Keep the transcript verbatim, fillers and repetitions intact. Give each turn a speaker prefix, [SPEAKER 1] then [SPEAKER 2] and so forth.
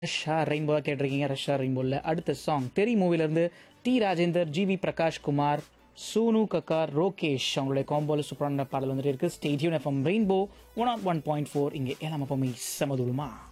[SPEAKER 1] ரஷ்ஷா rainbow கேட்டிருக்கீங்க. ரஷ்ஷா ரெயின்போவில் அடுத்த சாங் தெரி மூவிலேருந்து டி ராஜேந்தர், ஜிவி பிரகாஷ் குமார், சூனு கக்கார், ரோகேஷ் அவங்களுடைய காம்போல சூப்பரான பாடல் வந்துட்டு இருக்கு. ஸ்டேடியூன் FM rainbow one add one point four இங்கே ஏழாம் எப்பவுமே சமதுலமா